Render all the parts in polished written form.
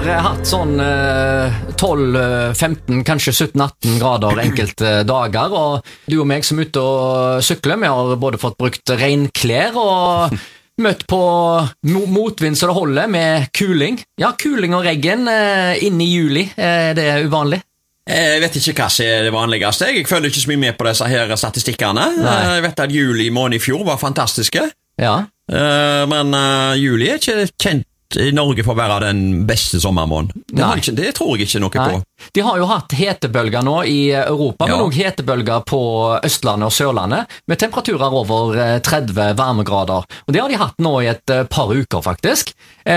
hatt sånn 12-15, kanskje 17-18 grader enkelte dager, og du og meg som er ute og sykler, vi har både fått brukt regnklær og møtt på motvind så det holder med kuling. Ja, kuling og regn inn i juli, det er uvanlig. Jeg vet ikke hva som er det vanligste. Jeg følger ikke så mye med på disse her statistikkene. Jeg vet at juli måned i fjor var fantastiske. Ja. Men juli er ikke kjent i Norge for å være den beste sommermåneden. Det tror jeg ikke noe på. De har jo hatt hetebølger nå i Europa, men også hetebølger på Østlandet og Sørlandet, med temperaturer over 30 varmegrader. Og det har de hatt nå i et par uker, faktisk.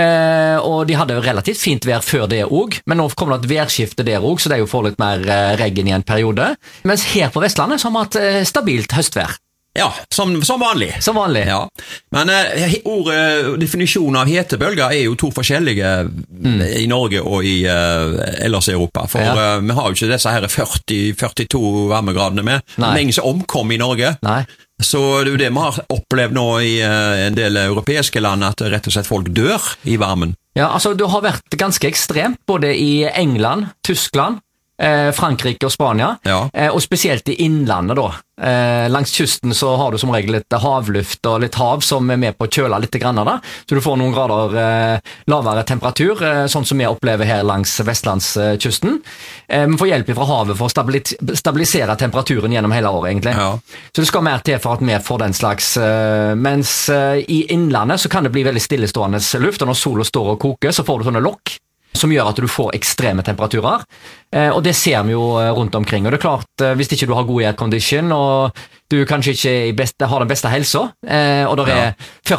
Og de hadde relativt fint vær før det også, men nå kommer det et værskifte der også, så det er jo for litt mer regn i en periode. Mens her på Vestlandet så har vi hatt stabilt høstvær. Ja, som vanlig. Som vanlig. Ja. Men definisjonen av hetebølger er jo to forskjellige i Norge og i ellers i Europa. For vi har jo ikke disse her 40-42 varmegradene med. Det er ingen som omkom i Norge. Nei. Så det er jo det vi har opplevd nå i en del europeiske land, at rett og slett folk dør i varmen. Ja, altså det har vært ganske ekstremt, både i England, Tyskland, Frankrike og Spania, og spesielt i innlandet da. Langs kysten så har du som regel litt havluft og litt hav som er med på å kjøle litt grann da, så du får noen grader lavere temperatur, sånn som vi opplever her langs vestlandskysten. Vi får hjelp fra havet for å stabilisere temperaturen gjennom hele året egentlig. Så det skal mer til for at vi får den slags, mens i innlandet så kan det bli veldig stillestående luft, og når solen står og koker så får du sånne lokk som gjør at du får ekstreme temperaturer, og det ser vi jo rundt omkring, og det er klart, hvis ikke du har god aircondition, og du kanskje ikke har den beste helsa, og det er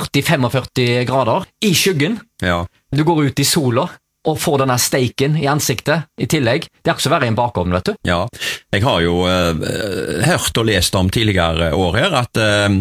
40-45 grader i skyggen, du går ut i sola, og får denne steiken i ansiktet i tillegg. Det er ikke så verre i en bakovn, vet du. Ja, jeg har jo hørt og lest om tidligere år her at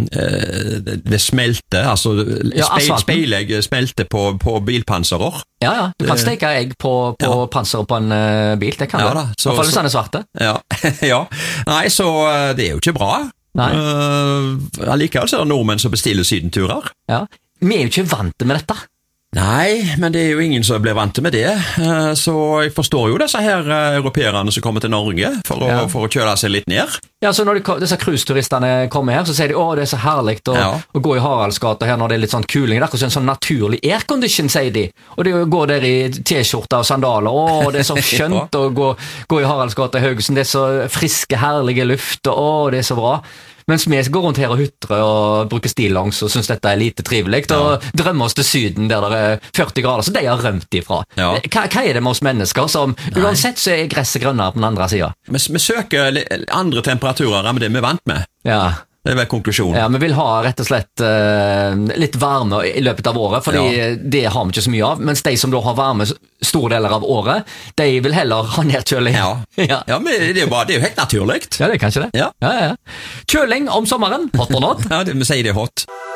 det smelter, altså speilegg smelter på bilpanserer. Ja, du kan steike egg på panseret på en bil, det kan du. I hvert fall hvis den er svarte. Ja. Nei, så det er jo ikke bra. Allikevel så er det nordmenn som bestiller sydenturer. Ja, vi er jo ikke vant med dette. Nei, men det er jo ingen som blir vant med det, så jeg forstår jo disse her europeerne som kommer til Norge for å kjøre seg litt ned. Ja, så når disse cruiseturistene kommer her, så sier de, det er så herlig å gå i Haraldsgata her når det er litt sånn kuling, det er akkurat en sånn naturlig aircondition, sier de, og det går der i t-skjorter og sandaler, det er så skjønt å gå i Haraldsgata i Haugesund, det er så friske, herlige luft, det er så bra. Mens vi går rundt her og hutrer og bruker stillongs og synes dette er lite trivelig, og drømmer oss til syden der det er 40 grader, så de har rømt ifra. Hva er det med oss mennesker som, uansett så er gresset grønnere på den andre siden? Vi søker andre temperaturer enn det vi er vant med. Ja. Det er vel konklusjonen. Ja, vi vil ha rett og slett litt varme i løpet av året, fordi det har vi ikke så mye av, mens de som da har varme store deler av året, de vil heller ha nedkjøling. Ja, men det er jo helt naturligt. Ja, det er kanskje det. Ja. Kjøling om sommeren, hot or not? Ja, vi sier det er hot.